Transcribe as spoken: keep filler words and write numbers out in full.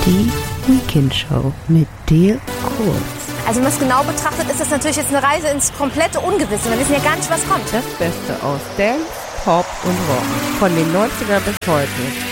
Die Weekend Show mit Dale Kurz. Also wenn man es genau betrachtet, ist das natürlich jetzt eine Reise ins komplette Ungewisse. Wir wissen ja gar nicht, was kommt. Das Beste aus Dance, Pop und Rock. Von den neunzigern bis heute.